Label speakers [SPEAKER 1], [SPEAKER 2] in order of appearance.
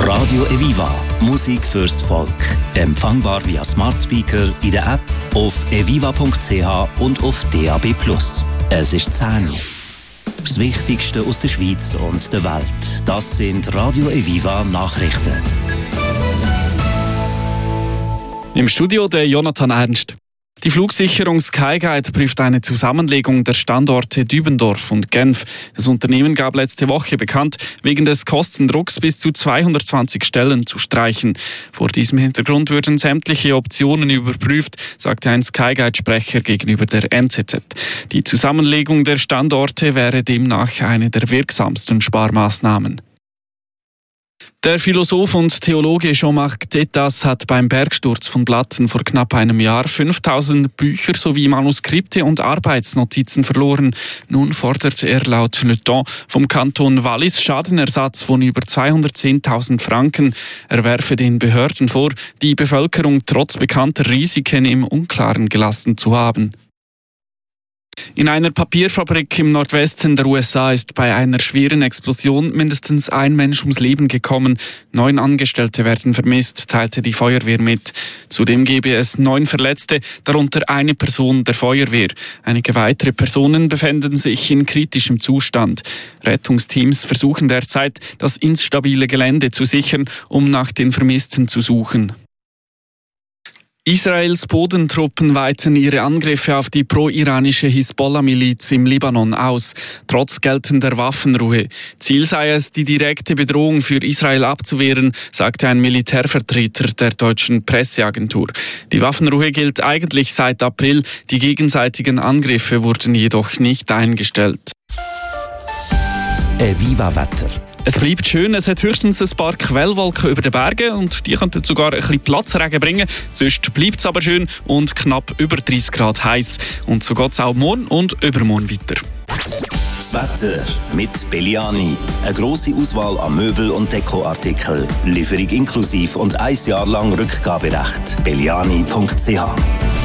[SPEAKER 1] Radio Eviva. Musik fürs Volk. Empfangbar via Smart Speaker, in der App, auf eviva.ch und auf DAB+. Es ist 10 Uhr. Das Wichtigste aus der Schweiz und der Welt. Das sind Radio Eviva Nachrichten.
[SPEAKER 2] Im Studio der Jonathan Ernst. Die Flugsicherung Skyguide prüft eine Zusammenlegung der Standorte Dübendorf und Genf. Das Unternehmen gab letzte Woche bekannt, wegen des Kostendrucks bis zu 220 Stellen zu streichen. Vor diesem Hintergrund würden sämtliche Optionen überprüft, sagte ein Skyguide-Sprecher gegenüber der NZZ. Die Zusammenlegung der Standorte wäre demnach eine der wirksamsten Sparmaßnahmen. Der Philosoph und Theologe Jean-Marc Tétas hat beim Bergsturz von Blatten vor knapp einem Jahr 5000 Bücher sowie Manuskripte und Arbeitsnotizen verloren. Nun fordert er laut Le Temps vom Kanton Wallis Schadenersatz von über 210.000 Franken. Er werfe den Behörden vor, die Bevölkerung trotz bekannter Risiken im Unklaren gelassen zu haben. In einer Papierfabrik im Nordwesten der USA ist bei einer schweren Explosion mindestens ein Mensch ums Leben gekommen. 9 Angestellte werden vermisst, teilte die Feuerwehr mit. Zudem gebe es 9 Verletzte, darunter eine Person der Feuerwehr. Einige weitere Personen befänden sich in kritischem Zustand. Rettungsteams versuchen derzeit, das instabile Gelände zu sichern, um nach den Vermissten zu suchen. Israels Bodentruppen weiten ihre Angriffe auf die pro-iranische Hisbollah-Miliz im Libanon aus, trotz geltender Waffenruhe. Ziel sei es, die direkte Bedrohung für Israel abzuwehren, sagte ein Militärvertreter der deutschen Presseagentur. Die Waffenruhe gilt eigentlich seit April, die gegenseitigen Angriffe wurden jedoch nicht eingestellt.
[SPEAKER 1] Das Eviva-Wetter.
[SPEAKER 2] Es bleibt schön, es hat höchstens ein paar Quellwolken über den Bergen und die könnten sogar ein bisschen Platzregen bringen. Sonst bleibt es aber schön und knapp über 30 Grad heiß. Und so geht es auch morgen und übermorgen weiter.
[SPEAKER 1] Das Wetter mit Belliani. Eine grosse Auswahl an Möbel- und Dekoartikeln. Lieferung inklusiv und 1 Jahr lang Rückgaberecht. Belliani.ch